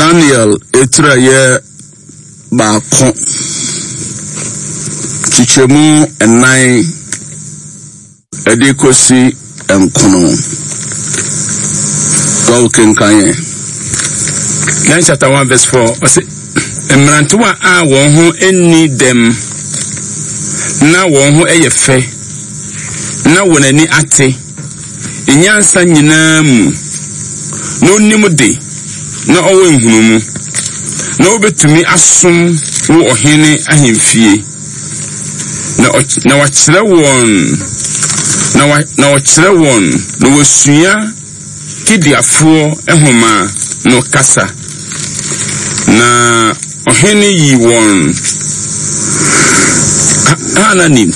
Daniel etra ye baako chichemu enai edikosi enkono go kenkan Then chapter 1 verse 4 Emrantuwa a won ho eni dem na won ho eyefe na wonani ate enyansa nyina mu no nim de na owo enhunumu na obetumi asom wo ohene ahemfie na wachire won na wosua kidiafo ehoma no kasa na ohene yi won Hanani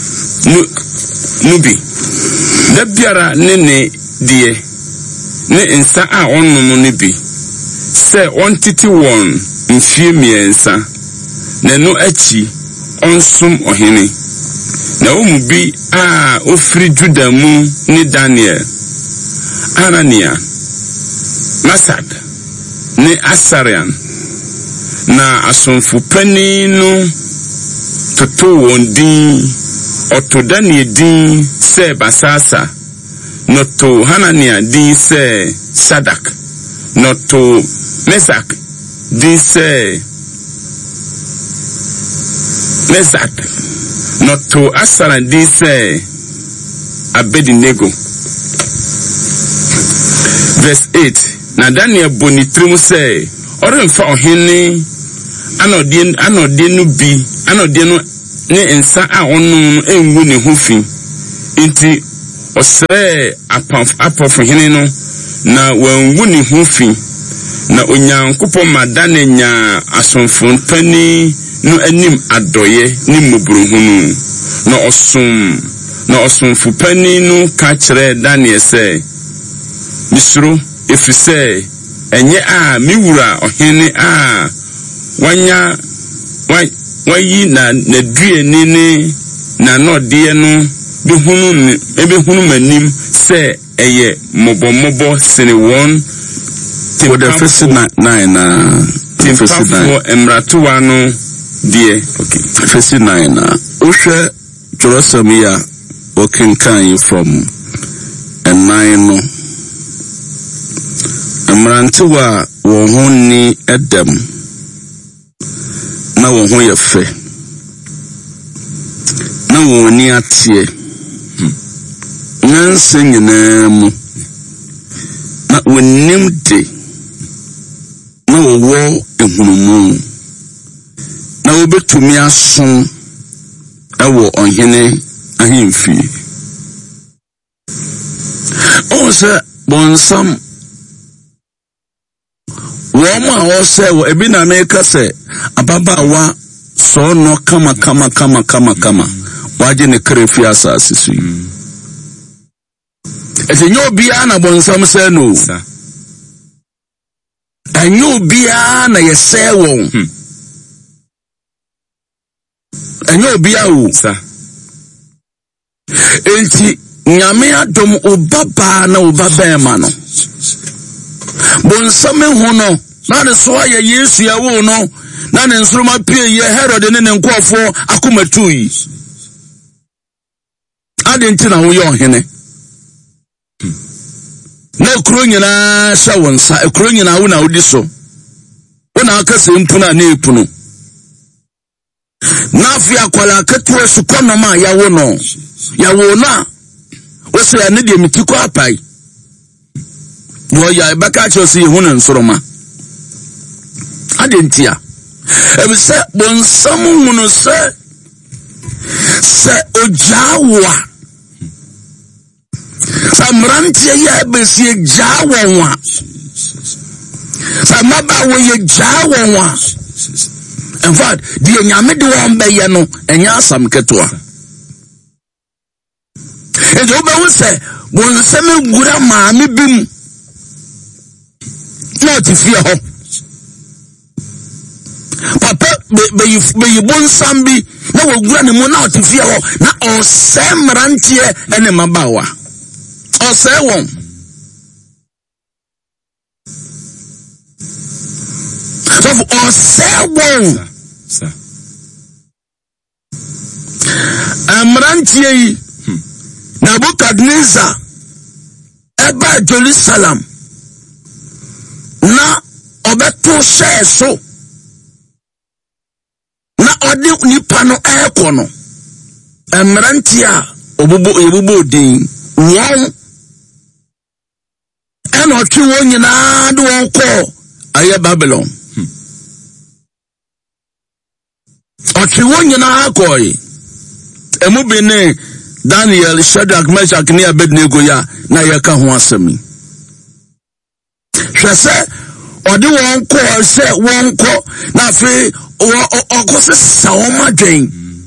nubi da biara ne die ne insa a onnom ne bi se ontiti won mfie miensa na no achi onsom ohene na umubi a ofri Juda mu ni Daniel Anania Masad ni Asarian na asomfu paninu toto wondin oto Daniel din se Basasa noto Hanania din se Sadak noto Mesak din se Mesak noto Asara din se Abednego. Verse 8 na Daniel bonitrim se oremfa ohene anodie no bi anodie no ne ensa a onum enwu ne hofi nti osre apofo hene no na wanwu ne hofi na onyankopɔ madane nya asomfo pani no anim adoye ni mobruhunu na osomfo pani no ka kyerɛ Daniel sɛ misro efise enye a miwura ohene a wayi na due ni na nodie no behunu manim se eye mobomobo sene won for the first 9 for emratuwa no die okay first 9 ohwe Jerusalem ya okenkan from and 9 no emrantuwa wo ho ni edem na wo ho yefe na wo ni atie nyanse nyina mu na wonim de na wo ehunumu na wo betumi asom ewo ohene ahemfie onse bonsam woma wose wo ebi na meka se ababawa so no kama waje ne krefi asase su enyo bia na bonsam se no enyo bia na yese won enyo bia wo enti nyame adom obaba na obaba ema no bonsam hu no na ne so aye Yesu ya wo no na ne nsoroma pie ye Herod ne nkofo akomatu yi adenti na wo ye ohene na kuro nyina sha wonsa kuro nyina wo na wodi so wo na aka se mpuna na epunu na fi akwala ketewa su konoma ya wo no ya wo na wo se ya ne de mitiko apai wo ya baka cho se hu na nsoroma adentia ebise bonsam hunu se ojawa samrantie ya besie jawa samaba wo ye jawa in fact die nyame de won be ye no enya asam ketwa ejo be wo se bonsam gura maame bim not fie ho papa be bonsam bi na wo gura ne mu na otifie ho na osemrantie ene mabawa osewon So or say one. Amrantie Nebuchadnezzar eba Jerusalem na obeto share so na ode nipa no ekono amrantie a obubo din won ena otwe won nyina de won ko aye Babylon otwe won nyina akoi emu bene Daniel, Shadrach, Meshach, and Abednego ya na yaka ho asemi. Hwese odi won ko se won ko na fe okose sawoma dwen.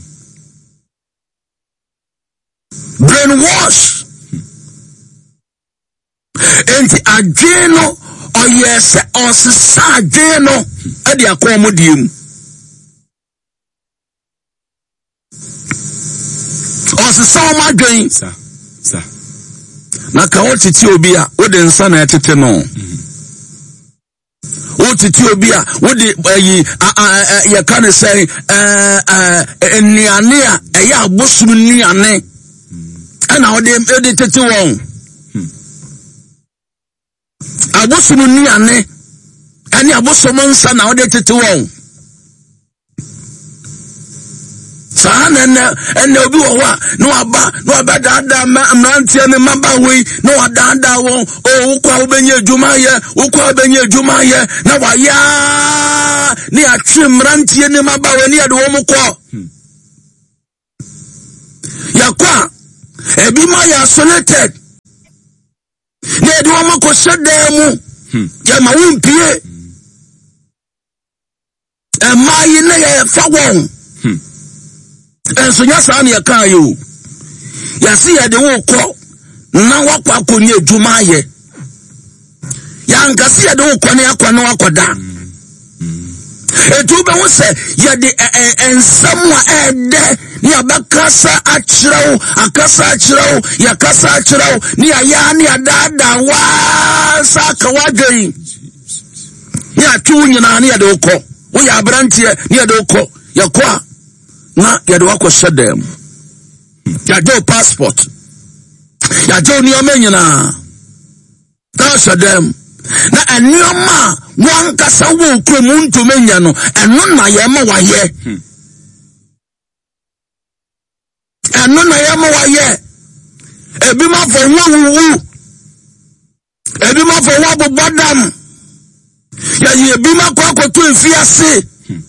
Brainwash. Enti adweno oyese osesa adweno e de akomodiem. Osesa ma dwen sa na ka otiti obi a wo de nsa na etete no otiti obi a wo de ya kan say eniane a eya abosum niane ana wo de tete won abosum niane ani abosum nsa na wo de tete won ene obi wo wa no aba dada amrantie ne maba we no wadada won o ukwa obenye adwuma ye na wa ya ni atwe mrantie ne maba we ni ade wo mkọ yakwa ebi ma ya isolated ni ade wo mkọ sedemu ya ma wumpie emayi ne ya fa won enso nya sa na ya kan yo ya si ya de wo ko na wakwa konye adwuma ye ya nkasi ya de wo ko na akwa na wakoda etu be wo se ya de ensamwa ede ni abakasa achirawo akasa achirawo ya kasa achirawo ni aya ni adada wa saka wadwen ni atu nyina ni ya de wo ko wo ya abrantie ni ya de wo ko ya kwa na ya de wako shedem ya do passport ya do ni omenyina ta shedem na enioma wan kasa wo kromuntu menya no eno na ye ma waye eno na ye ma waye ebi ma fo wu ebi ma fo wa bobadam ya ebi ma kwa akoto efiase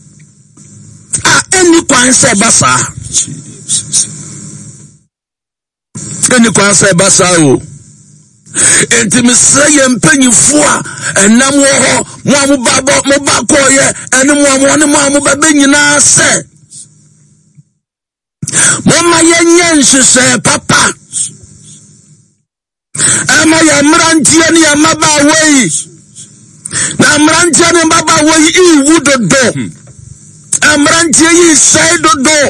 any kwanse basa any kwanse basa o enti miseye mpanyifo a enam ho mo amubabo mo bakoye ene mo amu babe nyina se mo ma yenye nhwese papa ama ya mrantie ne ya maba wei na mrantie ne maba wei iwu dodo amrantie yi sai dodo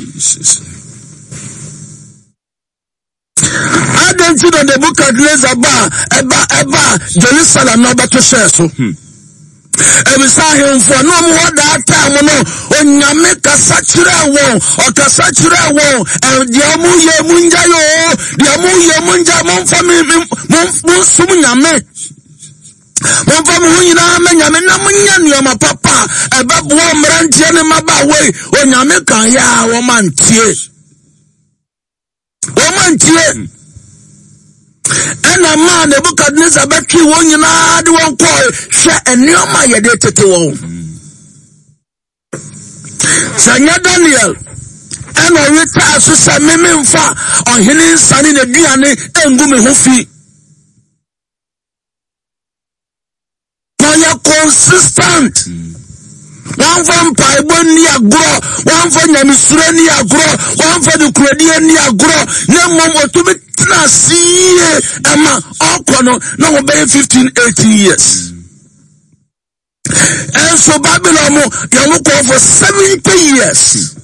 adanti do the book of eba Jerusalem no beto share so ebi sahin fo no mo da time no onyame kasa kire won o kasa kire won dia mu ye munja yo dia mu ye munja mon fami mon sum nyame mon fami hu nyina nyame na munya nioma papa eba bo mrantie ne maba we onyame kan ya wo mantie ena ma Nebukadnezar betwi won nyina de won ko hwe enioma ye de tete won sanya Daniel ena wita so se mememfa ohene nsane na duane engu me hofi ya consistent one from Bible ni agro one from nyamisure ni agro one from the credit ni agro na mom otumi na see ama okono na wo be 15-18 years and so Babylon mo you go for 70 years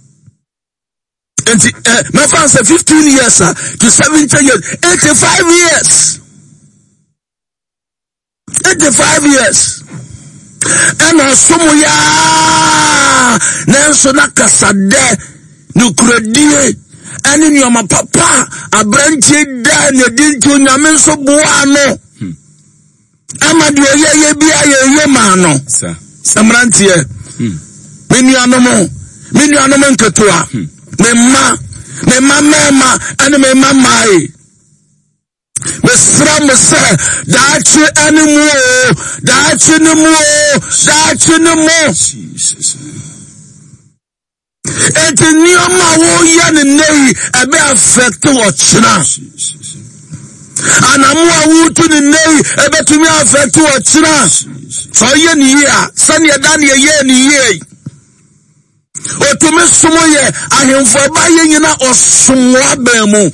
and my friend say 15 years to 70 years 85 years 85 years ana somo ya nanso na kasade nukuradie ani nyoma papa abrantie da na dinti nyame so boa no amadu ye bia ye ma no samrantie menuanom nketua mema ani mema mai mesra mese daachi animu daachi nimu Jesus eti nioma wo ya ne nei ebe affect wo china anamu awutu ne nei ebe tumi affect wo china so ye ni ya sane da ne ye ni ye otumi sumo ye ahemfo ba ye nyina osumwa ba mu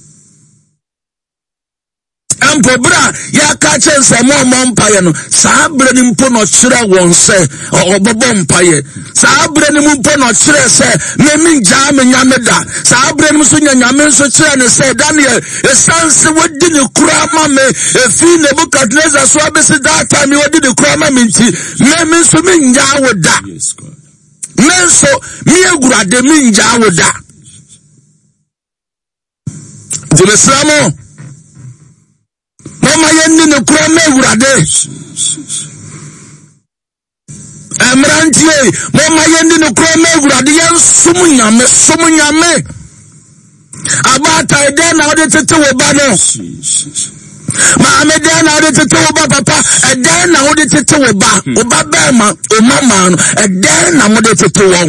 Ampobra ya kache nsemo mompaye no saabre ni mpo no kire won se obobo mpaye saabre ni mpo no kire se memi nja me nyame da saabre ni so nyame so kire ne se Daniel esanse wodi ne kura ma me efi Nebukadnezar so abesi data mi wodi ne kura ma me nti memi so me nja woda yes God menso mi egurade mi nja woda Jerusalem Mama yenni ne kura me wurade Amrantie mama yenni ne kura me wurade yen sumu nyame abata ede na ode tete wo ba no ma me de na ode tete wo ba papa ede na ode tete wo ba oba ba ma o mama no ede na mo de tete wo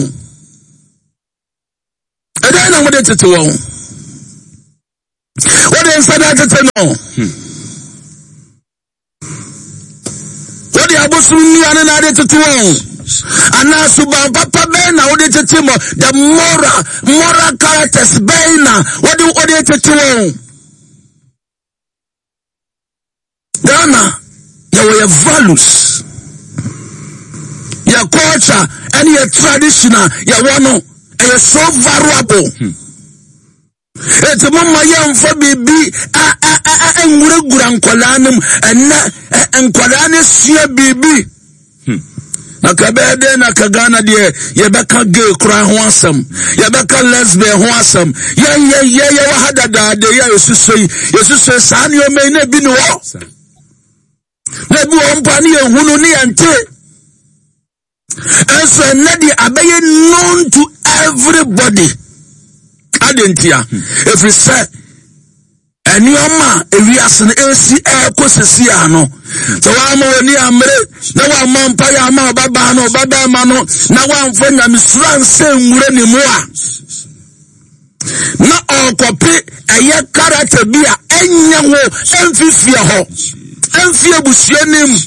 ede na mo de tete wo what is that tete no What the abosumi ane na de tetuo ana suba papa be na wo de tetimo the moral characters be na what the tetuo Ghana your values your culture and your traditional your one is so valuable Eti mama ya mfa bibi ngurugura nkwalanum ena nkwalane sia bibi na kabede na kagana de yebeka gay kura ho asam yebeka lesbian ho asam ye wa hadada de ya yesusoi sane o me na bi no na bi o mpa ne ehunu ne yante enso na di abaye known to everybody Adentia if we say anyoma ewiase na esi ekosisi ano so wa ma woni amre na wa mampa ya ma baba no baba ma no na wa mfo nyamisuran se nwure ne mu a na okope eye character bia enya ho emfifie ho emfie busuanim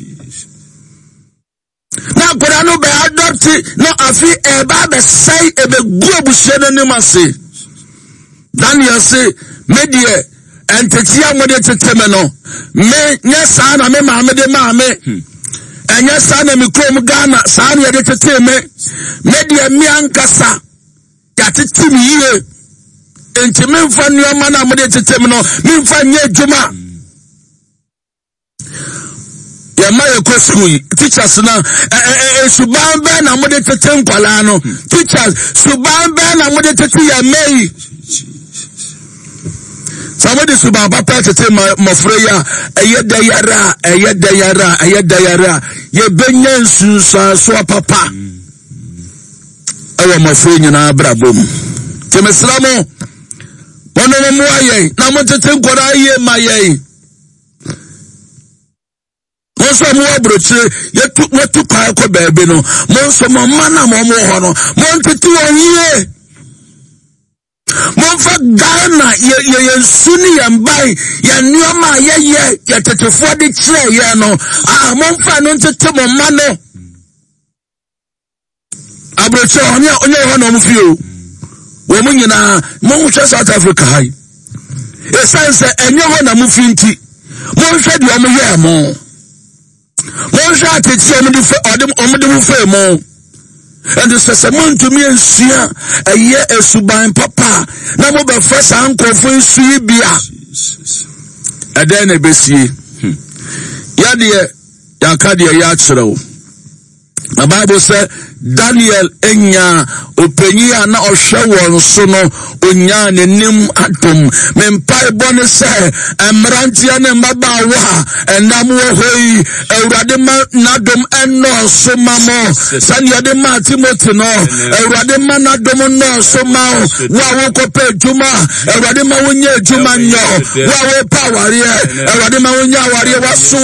na kwara no be adopt no afi eba be sai ebe gu busuanim ase Daniel say media entetia ngode teteme no me nya sa na me maame de maame enya sa na me krom Ghana sa na de teteme media mi ankasa ya tetim yie enti me mfa nneoma na mo de teteme no me mfa nya adwuma ya my school teachers na suban ba na mo de tetem kwala no teachers suban ba na mo de tetem ya mei Somebody suba papa tete mafreya eyedayara ye benya nsusa so papa ewa mafre nyina brabom temesramo wono mo aye na mo tete nkora aye maye monso mo abrochire yetu kwa ko bebe no monso mo mana mo ho no mon tete onye Monfa Ghana ye suni yambai ya nyoma ye tetefo de kire ye no monfa no tete mo mano abrocho onye ho no mfio wo munyina mo South Africa hai esanse enye ho na mfi nti mo hwe de o mo ye mo hwe ateti o mo de mo fe mo and the sesamon to me and sia a year a suban papa na mo be first uncle for sui bia a den e besie ya de ya ka de ya kyerɛw The Bible said Daniel enya openyi ana ohwe won so no onya nenim atom mempai bone se emrantia ne mabawa enam wo hoi Awurade ma nadom enno so mamo sane de ma Timothy no Awurade ma nadom no so ma wa wo kope juma Awurade ma wonya juma nyo wa wo paware Awurade ma wonya ware wa so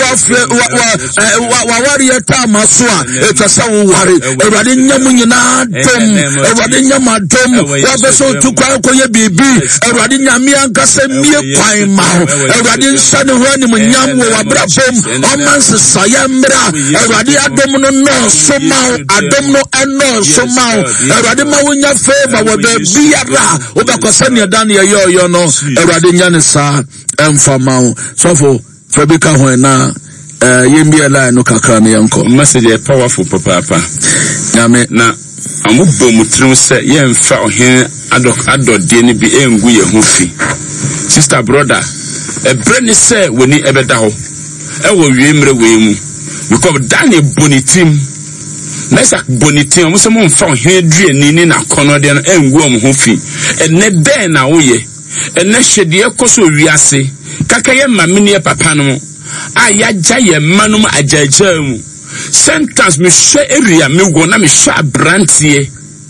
wa ware ta maso a etasa wo ware Awurade nyamu nyina dom Awurade nyama dom wa beso tukwa koye bibi Awurade nyame ankasa mie kwan ma Awurade nsane ho ni munyam wo wabrabom omanse sayamra Awurade adom no so ma adom no eno so ma Awurade ma wonya favor wo be biara wo be kwasane dan ye yo no Awurade nyane sa emfa ma so for Fabika ho na yembi ala no kakra ne yanko message powerful papa nyame na amubbo mutrim se yemfa ohen adode ne bi engu ye ho fi sister brother ebre ne se woni ebeda ho ewo wiemre wemu because Daniel bonitim Mesak bonitim mo se mo mfa ohen duani ni na kono de no engu am ho fi enne den na wo ye enne hwede ekoso wiase kakaye mamene papa no ayaja ye manum ajajamu sentence me hwe area me go na me hwe abrantie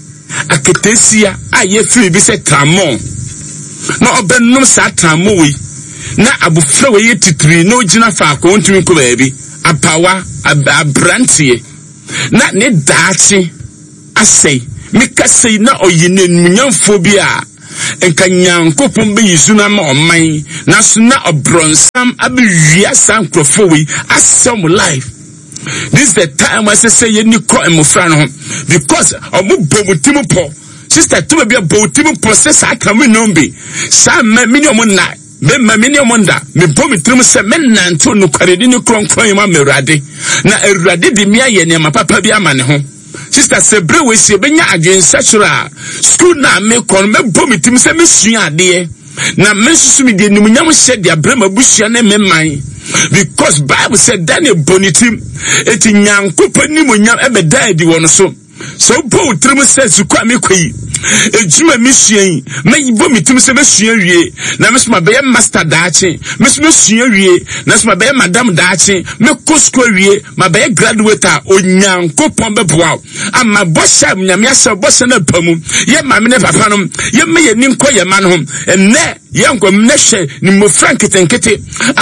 aketesia aye free bi se tramon na obenum sa tramo wi na abufra we yetitiri na ogina fa ko ntumi ko baabi apawa abrantie na ne daachi asei me kasei na oyine munyamfo bi a enka nyankopon be yisuna ma oman na so na obronsam abewia sankrofo wi asem life. This is the time I say you need call him friend because bomutim po sister to be a bomutim process I can be some minimum night me minimum da me bomutim se men nanto no kwaredi ni kronkron ma merade na erade de mi aye ne ma papa bi amane ho sister sebre we se benya adwen sexual school na me kon me bomutim se me sua ade na me susu mi de nimunyam hye de abrama busua na me man because Bible said Daniel bonitim eti nyankopon nimunyam ebeda edi wono so bo trim says kwa me kwai ejuma misuan me bomitim se mesua wie na mesuma be master daache mesuma sua wie na mesuma be madam daache me kosko wie ma be graduate a onyankopon beboa ama bosha nyame asa bosha na pamu ye mame ne papa no ye me ye ninko ye man ho enne yanko mnehye ni mo franketenkete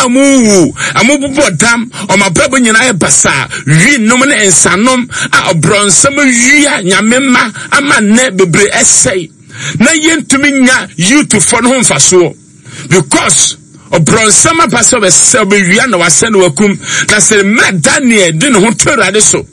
amubu dam o mabrabo nyina e basa wi nom ne ensanom a obronsam wi nyame ma ama ne bebre essay na yentumi nya youth for no mfaso because obronsam pasa be sebe wi na wasene wakum na se me Daniel de no ho torade so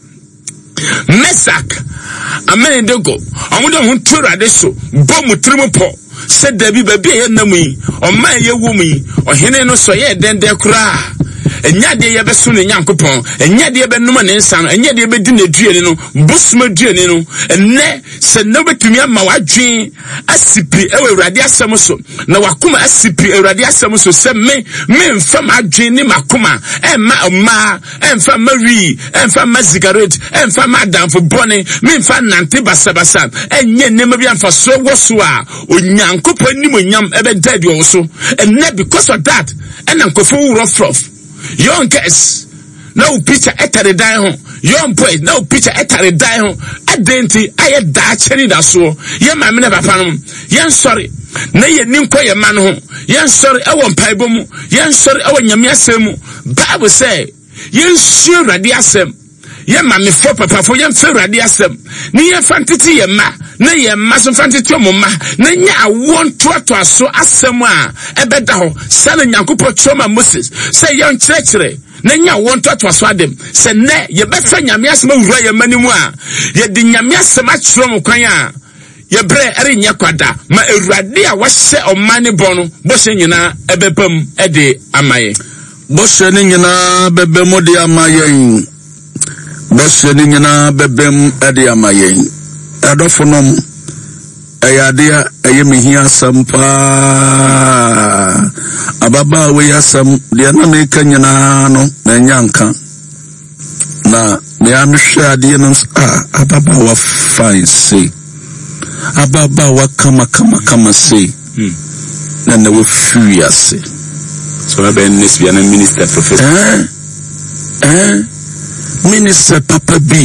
Mesak amenedego amude ho torade so bomu trimupo said Debbie baby enami o man ye wumi o hene no so ye den de kura enya de ye beso ne nyankopon enya de ye benuma ne nsa no enya de ye bedi na duane no bosuma duane no enne se no betumi ama wadwen asipi ewe Awurade asem so na wakoma asipi Awurade asem so se me mfam adwen ni makoma emma emfa mawi emfa mazigaret emfa madamfo bone mfa nante basabasa enye nema bi amfa so woso a onyankopon ni monyam ebe dead wo so enne because of that enankofo rough young guys no picture etare dan ho young boys no picture etare dan ho adenti aye da cheri da so ye ma me ne papa no ye sorry na ye ninko ye man ho ye sorry e won pai bomu ye sorry e won nyame asem Bible say ye sure Awurade asem ye ma me fo papa fo ye mfe Awurade asem ni ye fantiti ye ma na ye ma so fantiti mo ma na nya awon to aso asem a ebeda ho sale nyankopɔ choma Moses say ye nkyerɛkyerɛ na nya awon to aso adem se ne ye befa nyame asem awura ye manimu a ye di nyame asem akyerɛ mo kwan a ye bre ere nya kwada ma Awurade a wɔhyɛ ɔmane bɔ no bɔhyɛ nyina ebepam ede amaye bɔhyɛ ne nyina bebem de amaye bɔhyɛ ne nyina bebem ede amaye adofonom ayadea ayemihia sampa ababa we yasam de na me kanyana no na nyanka na me am share the announce ababa fine say ababa kama say na na we furious so na ben next be an minister professor minister papa bi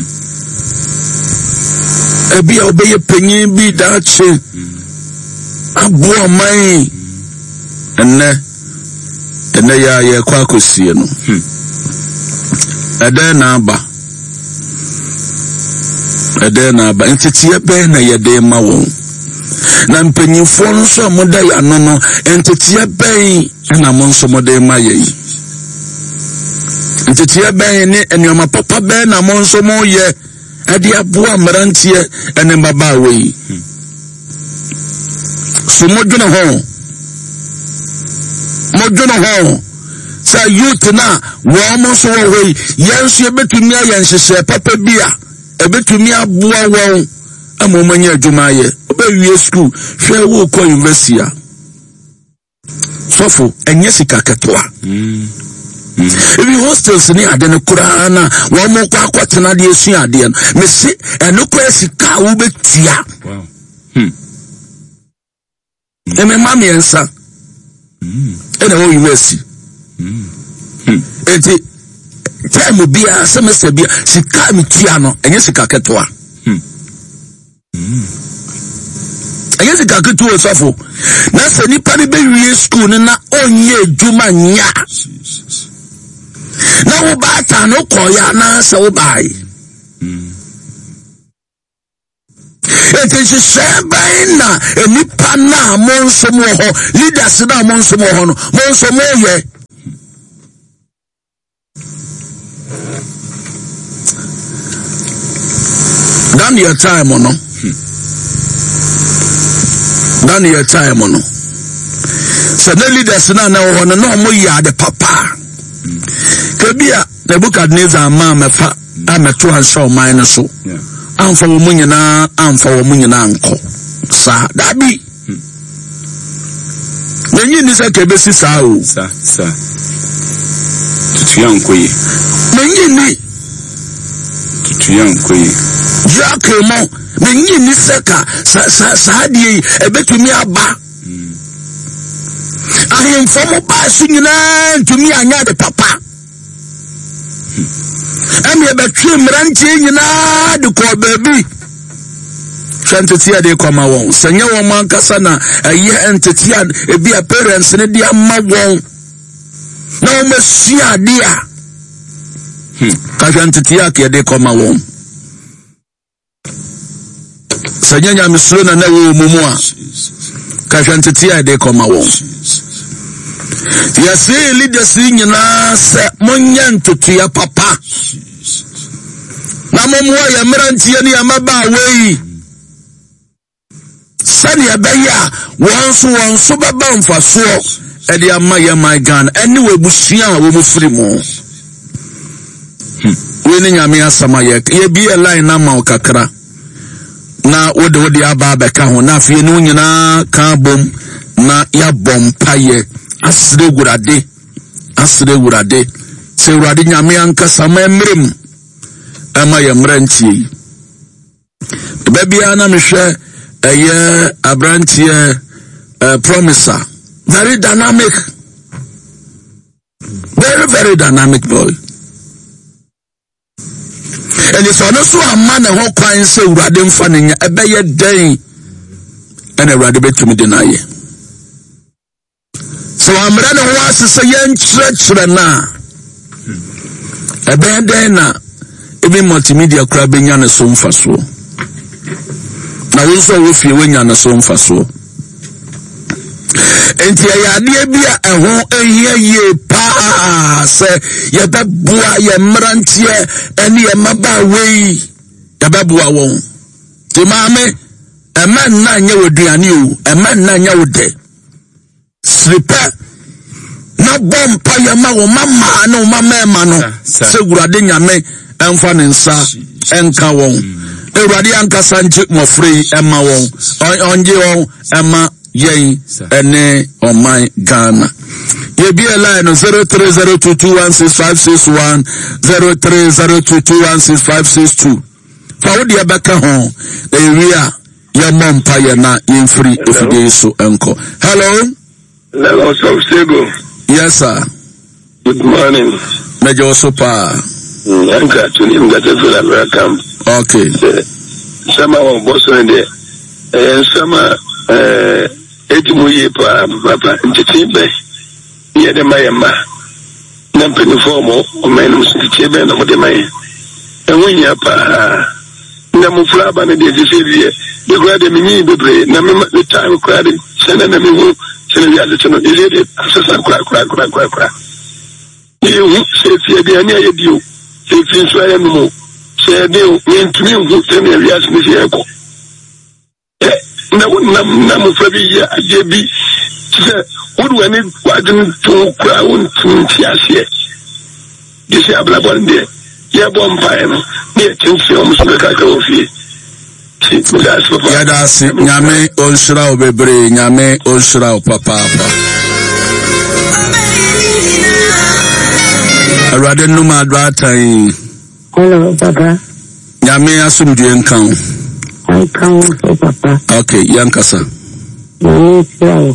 ebi obeye penyin bi da che abo man ene ya kwa kosie no ede na aba ntete be na yede ma won na mpanyinfo nso moda ya no ntete be na mo nso moda ma yi ntete be ni enyoma papa be na mo nso mo ye ade aboa mrantie ene baba we so modwene ho sa youth na wo mo so wo we yenso ebetumi ayen hyehyɛ papa bia ebetumi aboa won amomanya adwuma ye obewie school hwɛ wo kɔ university a sofo enye sika ketoa ebi hostels ni ade ne kura na wo mo kwa kwatena de esu ade no me se eno kwa sika wo betia wow eme mami ensa ena wo university enti time bia semester bia sika mitia no enye sika ketoa enye sika ketoa sofo na se nipa ni be wie school na onye adwuma nya na wo ba ta no koya na se wo bai enti se na nipa na monso mo ho leaders na monso mo ho no monso mo ye Daniel time no so the leaders na ho no mo ya de papa kebia Nebukadnezar ma mefa ameto anso man no so amfa wo munyina anko sa dabi nenyi ni se kebesi sa o sa tutuyankoyi Jakemo nenyi ni seka sa die ebetumi aba ahemfo mo ba so nyina ntumi anya de papa ami ebetwe mrantie nyina de ko baby chantetia de koma won senya won mankasa na aye entetia ebi a parents ne de amma won na o mesia dia ka chantetia ke de koma won senya nya mislo na wo mumu a ka chantetia de koma won ya se leaders nyina se monya ntutu ya papa na momu ya mrantie ne ya maba wei sani abeya wonso baba mfaso edi ama ya my gan eni we busua wo mu free mo we ni nyame asama ye bi a line na ma kakra na wode aba beka ho na afie no nyina ka bom na ya bom paye asire wurade se wurade nyame anka sama emrem ama ya mrantie bebia na mehwe abrantie promiser very dynamic very dynamic boy and it's also a man who kwan say urade mfa nenya ebeye den and urade betumi deny so amra no ho asese yen chire na ebeye den na ebi multimedia kura benya na so mfaso na wonso wo fie wenya na so mfaso enti ya ade bia eho ehia ye pa se ye beboa ye mrantie ene ye maba wei ye beboa won ti maame eman na nya woduane o eman na nya wode slipa na bompa ye ma wo mama na wo mama no segurade nyame emfa ne nsa enka won Ewurade ankasa nche mofrei ema won onje won ema yen ene oman Ghana ye be a line 0302216561 0302216562 fa wo de beka ho area ya mompa ye na yemfiri efide so enko. Hello so Sego. Yes sir. Good morning. Mejo so pa Anka tuni mgate fila welcome. Okay. Sama wa boso ende sama etimu yepa papa ntitimbe yede mayema na penifomo o menum ntitimbe na modemaye enwunya pa na muflaba na de sivie de grade minyi bebre na me time grade sene na me hu sene ya de no ile asasa kura you se de ani ayedio se fin so ya no se de ntumi hu sene ya asini se eko na muflabi ya ajebi se wodu ani kwadin to kura won tiasie dise ablabonde ya bompa no ne tinsi o muso ka ka ofie ya da si nyame onshira obebre nyame onshira papa arade no ma do atan. Hello papa. Nyame asumdue nkan. Nkan so papa. Okay, yankasa. Amen.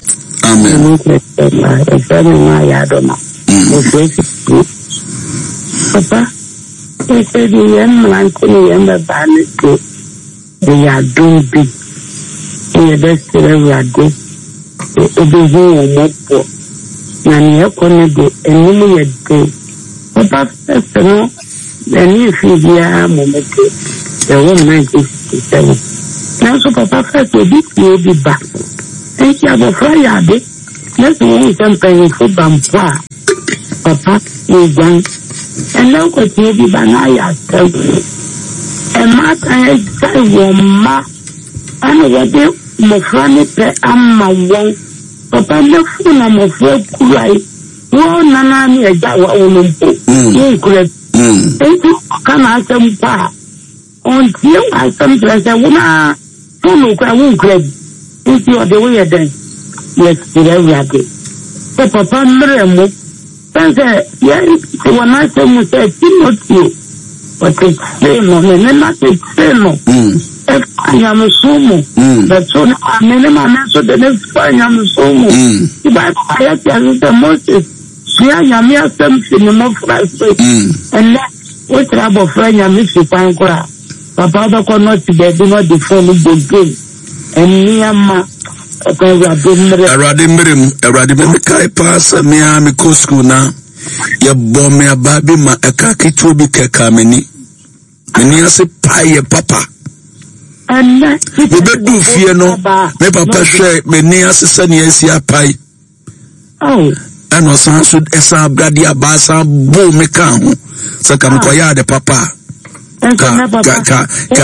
Papa, he said the young man couldn't remember Bannister. They are doing big. In the best way we are doing. It is all more. Nani yakone de enumi yede. Papa, first of all, the new figure momete. The 1967. Now, so Papa, first will be back. Thank you for Friday. Let's go something for Bampa. Papa, you done. And now what you be banaya tell you. And Martha say ma and what they mofrani pe amma won. Papa le funa mofre kurai. Wo nana ni eja wa olumpo. You correct. Thank you kana asempa. On you asem pressure wona funu kwa won correct. Thank you the way then. Yes, we are good. So Papa mremo. Say yeah, when I say you say Timothy. But it's same, and not it's same. If I am a sumo, but so I'm in my so the next time I'm a sumo. If I have the Moses, see, I am here something more for us. And that what trouble friend I miss you, Pankora. Papa, the corner to the dinner the phone of the game. And me and my Radimim kai pass me am school now. Ya bomb me a baby ma a kaki to be kekameni. Many say pie papa. And we do fear no. Me papa share many as a sunny ya pie. Oh, and no sans should esa bradia basa boom me can. So come koya de papa.